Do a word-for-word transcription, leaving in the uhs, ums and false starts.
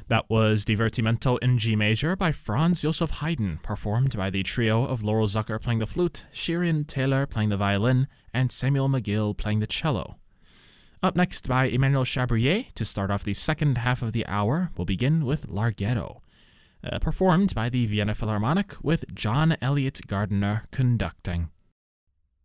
That was Divertimento in G major by Franz Joseph Haydn, performed by the trio of Laurel Zucker playing the flute, Sherian Taylor playing the violin, and Samuel McGill playing the cello. Up next by Emmanuel Chabrier, to start off the second half of the hour, we'll begin with Larghetto, uh, performed by the Vienna Philharmonic with John Elliott Gardiner conducting.